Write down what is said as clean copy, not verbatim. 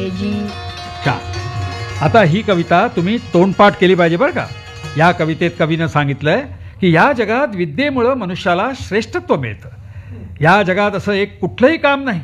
पाहिजे. छान. आता ही कविता तुम्ही तोंडपाठ केली पाहिजे बरं का. या कवितेत कवीनं सांगितलंय की या जगात विद्येमुळं मनुष्याला श्रेष्ठत्व मिळतं. या जगात असं एक कुठलंही काम नाही